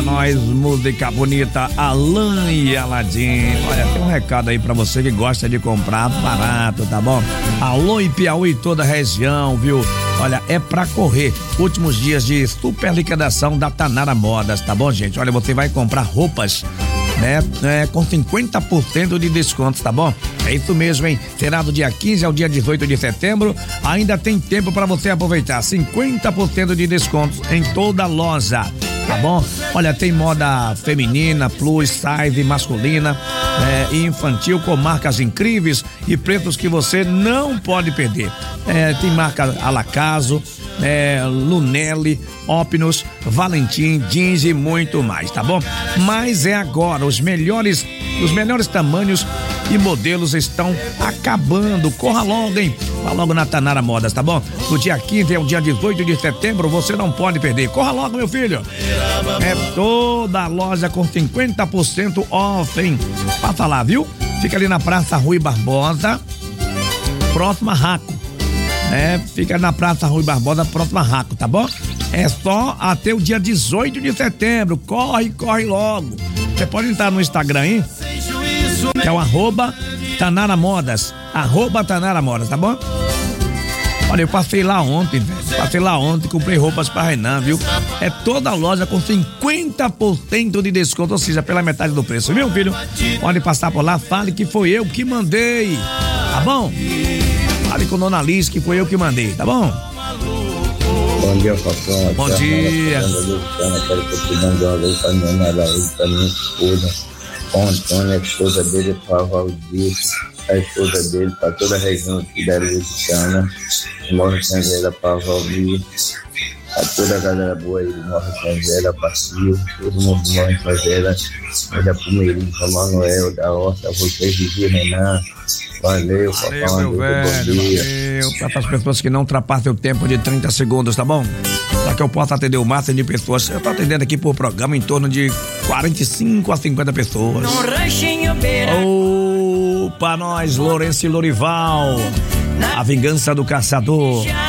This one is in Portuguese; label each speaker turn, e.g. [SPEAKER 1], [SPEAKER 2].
[SPEAKER 1] nós, música bonita, Alan e Aladim. Olha, tem um recado aí pra você que gosta de comprar barato, tá bom? Alô em Piauí, toda a região, viu? Olha, é pra correr. Últimos dias de super liquidação da Tanara Modas, tá bom, gente? Olha, você vai comprar roupas, né, com 50% de descontos, tá bom? É isso mesmo, hein? Será do dia 15 ao dia 18 de setembro. Ainda tem tempo para você aproveitar. 50% de descontos em toda a loja, tá bom? Olha, tem moda feminina, plus size, masculina e infantil com marcas incríveis e preços que você não pode perder. Tem marca Alacaso, Lunelli, Opnus, Valentim, jeans e muito mais, tá bom? Mas é agora, os melhores tamanhos e modelos estão acabando. Corra logo, hein? Vá logo na Tanara Modas, tá bom? Do dia 15 ao dia 18 de setembro, você não pode perder. Corra logo, meu filho. É toda a loja com 50% off, hein? Passa lá, viu? Fica ali na Praça Rui Barbosa, próxima Raco. Fica na Praça Rui Barbosa, próxima Raco, tá bom? É só até o dia 18 de setembro. Corre logo. Você pode entrar no Instagram aí, que é o @Tanara Modas. @Tanara Modas, tá bom? Olha, eu passei lá ontem, velho. Comprei roupas pra Renan, viu? É toda a loja com 50% de desconto, ou seja, pela metade do preço, viu, filho? Pode passar por lá, fale que foi eu que mandei, tá bom? Fale com Dona Liz que foi eu que mandei, tá bom?
[SPEAKER 2] Bom dia, patrão.
[SPEAKER 1] Bom dia.
[SPEAKER 2] Quero que eu te dando uma vez pra minha marido, pra minha esposa, com a Antônia, a esposa dele, pra Valdir, a esposa dele, pra toda a região aqui da Lusitana, Morro São José, pra Valdir, a toda a galera boa aí do Morro São José, pra Silvio, todo mundo do Morro São José, olha pro Meirinho, pra Manuel, da Horta, vocês, Vivi, Renan. Valeu,
[SPEAKER 1] meu velho, valeu. Para as pessoas que não ultrapassem o tempo de 30 segundos, tá bom? Para que eu possa atender o máximo de pessoas. Eu tô atendendo aqui por programa em torno de 45 a 50 pessoas. Pra nós, Lourenço e Lorival, A Vingança do Caçador.